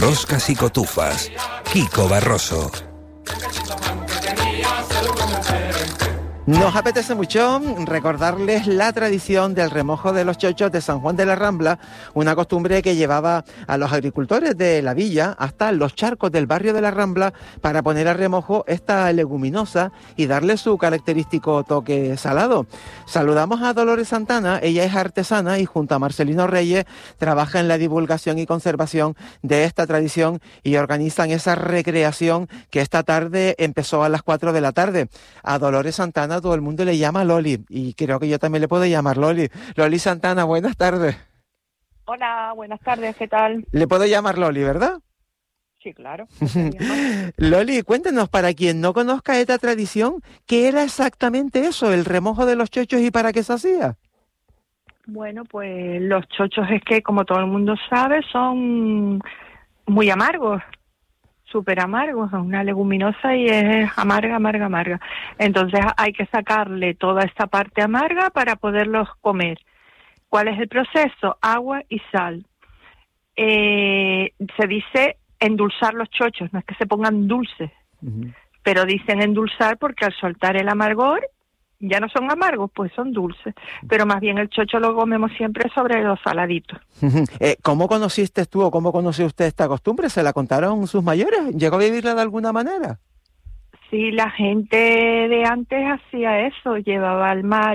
Roscas y Cotufas, Kiko Barroso. Nos apetece mucho recordarles la tradición del remojo de los chochos de San Juan de la Rambla, una costumbre que llevaba a los agricultores de la villa hasta los charcos del barrio de la Rambla para poner a remojo esta leguminosa y darle su característico toque salado. Saludamos a Dolores Santana, ella es artesana y junto a Marcelino Reyes trabaja en la divulgación y conservación de esta tradición y organizan esa recreación que esta tarde empezó a las 4 de la tarde. A Dolores Santana todo el mundo le llama Loli y creo que yo también le puedo llamar Loli. Loli Santana, buenas tardes. Hola, buenas tardes, ¿qué tal? Le puedo llamar Loli, ¿verdad? Sí, claro. Loli, cuéntenos, para quien no conozca esta tradición, ¿qué era exactamente eso, el remojo de los chochos y para qué se hacía? Bueno, pues los chochos es que, como todo el mundo sabe, son muy amargos. Súper amargos, es una leguminosa y es amarga. Entonces hay que sacarle toda esta parte amarga para poderlos comer. ¿Cuál es el proceso? Agua y sal. Se dice endulzar los chochos, no es que se pongan dulces, pero dicen endulzar porque al soltar el amargor ya no son amargos, pues son dulces, pero más bien el chocho lo comemos siempre sobre los saladitos. ¿Cómo conociste tú o cómo conoció usted esta costumbre? ¿Se la contaron sus mayores? ¿Llegó a vivirla de alguna manera? Sí, la gente de antes hacía eso, llevaba al mar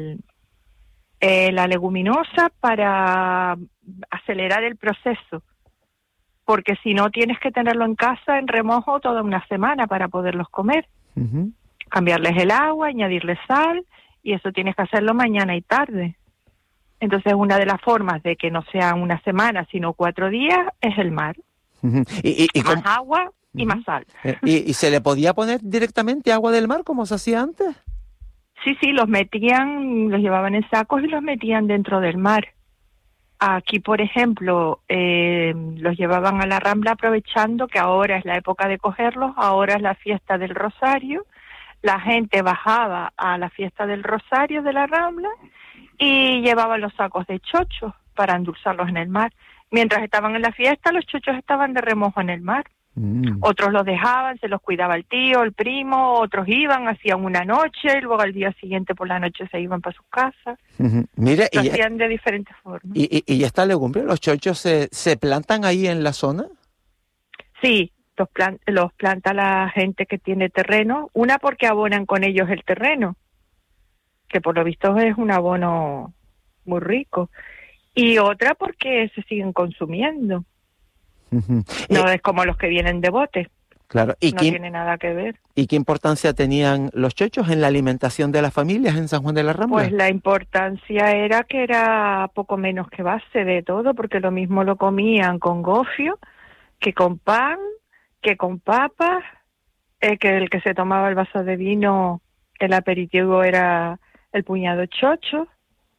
la leguminosa para acelerar el proceso, porque si no tienes que tenerlo en casa en remojo toda una semana para poderlos comer. Cambiarles el agua, añadirles sal, y eso tienes que hacerlo mañana y tarde. Entonces, una de las formas de que no sea una semana, sino 4 días, es el mar. ¿Y más agua y más sal. ¿Y se le podía poner directamente agua del mar, como se hacía antes? Sí, los llevaban en sacos y los metían dentro del mar. Aquí, por ejemplo, los llevaban a la Rambla aprovechando que ahora es la época de cogerlos, ahora es la fiesta del Rosario. La gente bajaba a la fiesta del Rosario de la Rambla y llevaban los sacos de chochos para endulzarlos en el mar. Mientras estaban en la fiesta, los chochos estaban de remojo en el mar. Otros los dejaban, se los cuidaba el tío, el primo, otros iban, hacían una noche, y luego al día siguiente por la noche se iban para sus casas. Mire, lo hacían de diferentes formas. ¿Y esta legumbre, los chochos, se plantan ahí en la zona? Sí. Los planta la gente que tiene terreno, una porque abonan con ellos el terreno, que por lo visto es un abono muy rico, y otra porque se siguen consumiendo. No es como los que vienen de bote. Claro. No tiene nada que ver. ¿Y qué importancia tenían los chochos en la alimentación de las familias en San Juan de la Rambla? Pues la importancia era que era poco menos que base de todo, porque lo mismo lo comían con gofio, que con pan, que con papas, que el que se tomaba el vaso de vino, el aperitivo era el puñado chocho.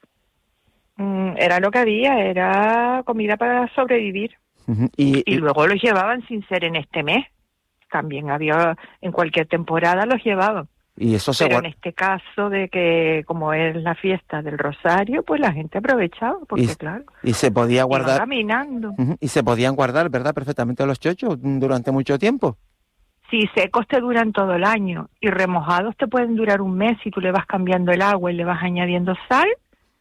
Era lo que había, era comida para sobrevivir. Y luego los llevaban sin ser en este mes. También había, en cualquier temporada los llevaban. Y eso Pero en este caso de que como es la fiesta del Rosario, pues la gente aprovechaba, porque claro. Y se podía guardar. Iban caminando. Y se podían guardar, ¿verdad? Perfectamente los chochos durante mucho tiempo. Sí, secos te duran todo el año y remojados te pueden durar un mes si tú le vas cambiando el agua y le vas añadiendo sal.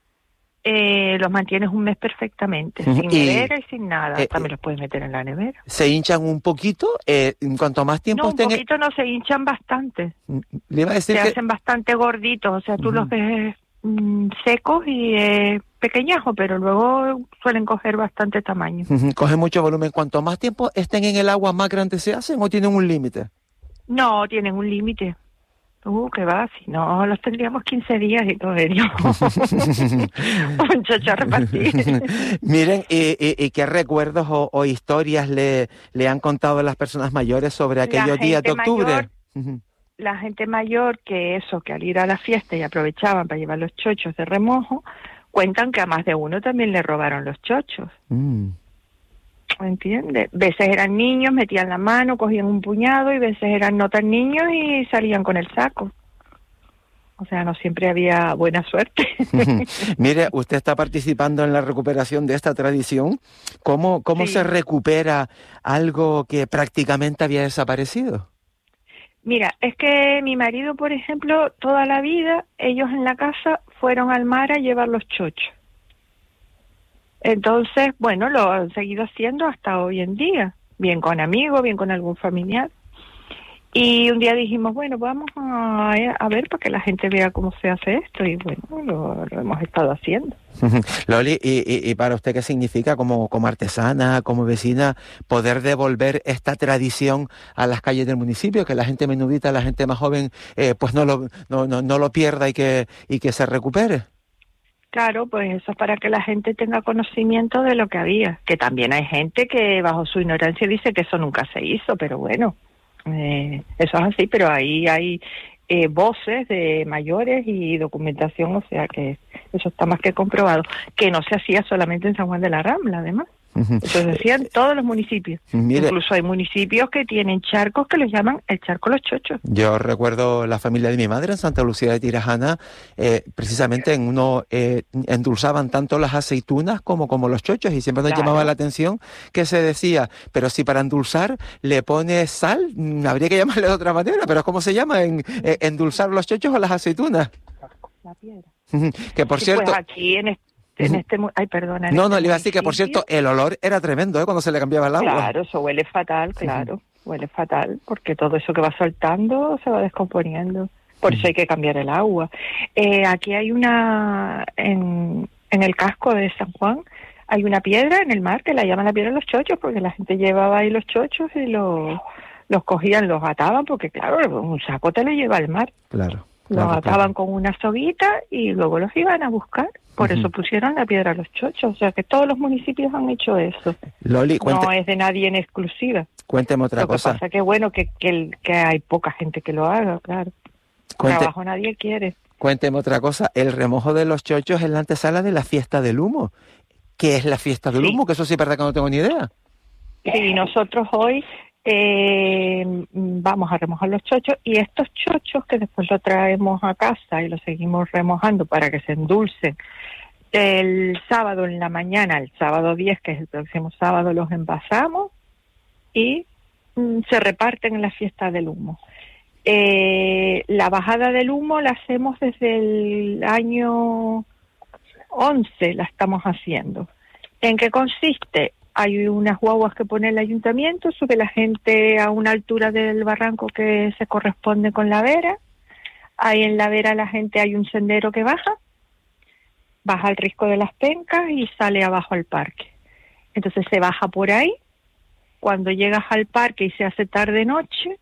Los mantienes un mes perfectamente, sin nevera y sin nada. También los puedes meter en la nevera. ¿Se hinchan un poquito? En cuanto más tiempo estén... No, un poquito no, se hinchan bastante. Le iba a decir se hacen bastante gorditos, o sea, tú los ves secos y pequeñajos, pero luego suelen coger bastante tamaño. Coge mucho volumen. Cuanto más tiempo estén en el agua, ¿más grandes se hacen o tienen un límite? No, tienen un límite. Que va, si no, los tendríamos 15 días y todo veríamos un chocho a repartir. Miren, ¿y qué recuerdos o historias le han contado las personas mayores sobre aquellos días de octubre? La gente mayor, que al ir a la fiesta y aprovechaban para llevar los chochos de remojo, cuentan que a más de uno también le robaron los chochos. ¿Entiendes? Veces eran niños, metían la mano, cogían un puñado, y veces eran no tan niños y salían con el saco. o sea, no siempre había buena suerte. Mire, usted está participando en la recuperación de esta tradición. ¿Cómo Sí. se recupera algo que prácticamente había desaparecido? Mira, es que mi marido, por ejemplo, toda la vida, ellos en la casa fueron al mar a llevar los chochos. Entonces, bueno, lo han seguido haciendo hasta hoy en día, bien con amigos, bien con algún familiar. Y un día dijimos, bueno, vamos a ver para que la gente vea cómo se hace esto. Y bueno, lo hemos estado haciendo. Loli, y para usted, ¿qué significa como artesana, como vecina, poder devolver esta tradición a las calles del municipio, que la gente menudita, la gente más joven, pues no lo pierda y que se recupere? Claro, pues eso es para que la gente tenga conocimiento de lo que había. Que también hay gente que bajo su ignorancia dice que eso nunca se hizo, pero bueno, eso es así, pero ahí hay voces de mayores y documentación, o sea que eso está más que comprobado, que no se hacía solamente en San Juan de la Rambla, además. Eso se hacía en todos los municipios. Mire, incluso hay municipios que tienen charcos que los llaman el charco Los Chochos. yo recuerdo la familia de mi madre en Santa Lucía de Tirajana, precisamente en uno endulzaban tanto las aceitunas como los chochos, y siempre nos llamaba la atención que se decía, pero si para endulzar le pones sal, habría que llamarle de otra manera, pero ¿cómo se llama? ¿Endulzar los chochos o las aceitunas? La piedra. Que por Sí, cierto... pues aquí ay, perdona. No, le iba a decir que, por cierto, el olor era tremendo, cuando se le cambiaba el agua. Claro, eso huele fatal, claro. Huele fatal, porque todo eso que va soltando se va descomponiendo. Por eso hay que cambiar el agua. Aquí hay en el casco de San Juan, hay una piedra en el mar que la llaman la piedra de los chochos, porque la gente llevaba ahí los chochos y los cogían, los ataban, porque claro, un saco te lo lleva al mar. Claro. Los ataban con una soguita y luego los iban a buscar. Por eso pusieron la piedra a los chochos. O sea que todos los municipios han hecho eso. Loli, no es de nadie en exclusiva. Cuénteme otra cosa. Lo que pasa que bueno, que hay poca gente que lo haga, claro. Trabajo nadie quiere. Cuénteme otra cosa. El remojo de los chochos es la antesala de la fiesta del humo. ¿Qué es la fiesta del humo? Que eso sí es verdad que no tengo ni idea. Sí, nosotros hoy vamos a remojar los chochos, y estos chochos que después lo traemos a casa y los seguimos remojando para que se endulcen. El sábado en la mañana, el sábado 10, que es el próximo sábado, los envasamos y se reparten en la fiesta del humo. La bajada del humo la hacemos desde el año 11, la estamos haciendo. ¿En qué consiste? Hay unas guaguas que pone el ayuntamiento, sube la gente a una altura del barranco que se corresponde con la vera. Ahí en la vera la gente hay un sendero que baja al risco de las pencas y sale abajo al parque. Entonces se baja por ahí. Cuando llegas al parque y se hace tarde-noche,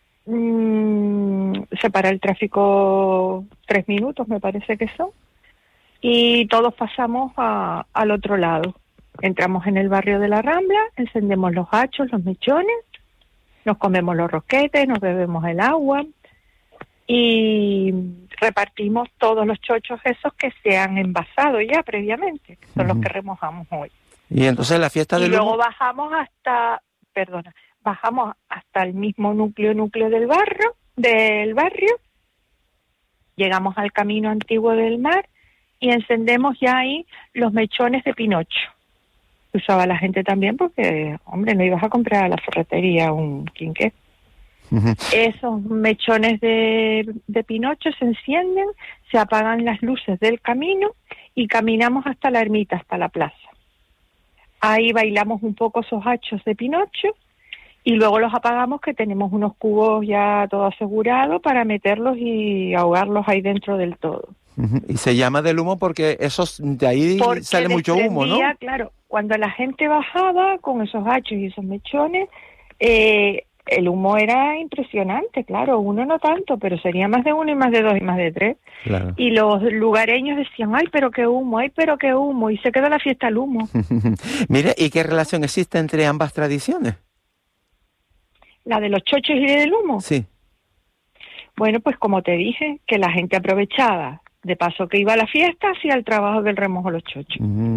se para el tráfico 3 minutos, me parece que son, y todos pasamos al otro lado. Entramos en el barrio de la Rambla, encendemos los hachos, los mechones, nos comemos los rosquetes, nos bebemos el agua y repartimos todos los chochos esos que se han envasado ya previamente, que son los que remojamos hoy. Y entonces la fiesta del humo... luego bajamos hasta el mismo núcleo del barrio, llegamos al camino antiguo del mar y encendemos ya ahí los mechones de pinocho. Usaba la gente también porque, hombre, no ibas a comprar a la ferretería un quinqué. Esos mechones de pinocho se encienden, se apagan las luces del camino y caminamos hasta la ermita, hasta la plaza. Ahí bailamos un poco esos hachos de pinocho y luego los apagamos, que tenemos unos cubos ya todo asegurado para meterlos y ahogarlos ahí dentro del todo. Y se llama del humo porque de ahí sale mucho humo, ¿no? Claro, cuando la gente bajaba con esos hachos y esos mechones, el humo era impresionante, claro, uno no tanto, pero sería más de uno y más de dos y más de tres. Claro. Y los lugareños decían, ay, pero qué humo, y se quedó la fiesta al humo. Mire, ¿y qué relación existe entre ambas tradiciones? ¿La de los chochos y del humo? Sí. Bueno, pues como te dije, que la gente aprovechaba. De paso que iba a la fiesta, hacía el trabajo del remojo de los chochos.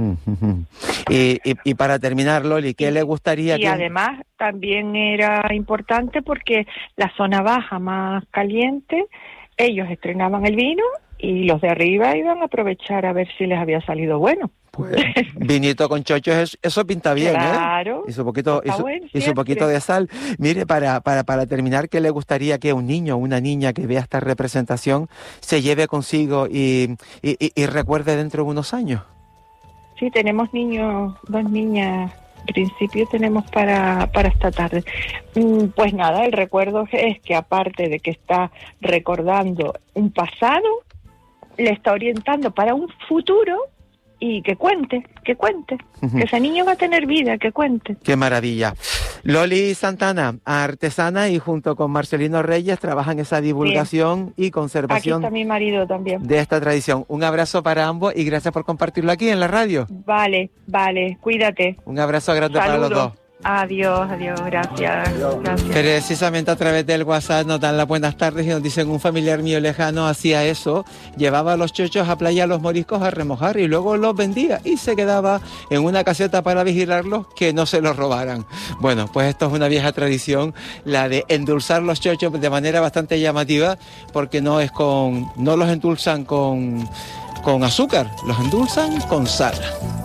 Y para terminar, Loli, ¿qué le gustaría? Y además también era importante porque la zona baja, más caliente, ellos estrenaban el vino y los de arriba iban a aprovechar a ver si les había salido bueno. Pues vinito con chochos, eso pinta bien, claro, ¿eh? Y su poquito, bueno, y su poquito de sal. Mire, para terminar, ¿qué le gustaría que un niño o una niña que vea esta representación se lleve consigo y recuerde dentro de unos años? Sí, tenemos niños, 2 niñas. En principio tenemos para esta tarde. Pues nada, el recuerdo es que aparte de que está recordando un pasado, le está orientando para un futuro y que cuente, que ese niño va a tener vida, que cuente. ¡Qué maravilla! Loli Santana, artesana, y junto con Marcelino Reyes trabajan esa divulgación y conservación. Aquí está mi marido también. De esta tradición. Un abrazo para ambos y gracias por compartirlo aquí en la radio. Vale, cuídate. Un abrazo grande para los dos. Adiós, gracias. Precisamente a través del WhatsApp nos dan las buenas tardes y nos dicen: un familiar mío lejano hacía eso, llevaba los chochos a playa, los moriscos a remojar y luego los vendía y se quedaba en una caseta para vigilarlos que no se los robaran. Bueno, pues esto es una vieja tradición, la de endulzar los chochos de manera bastante llamativa, porque no los endulzan con azúcar, los endulzan con sal.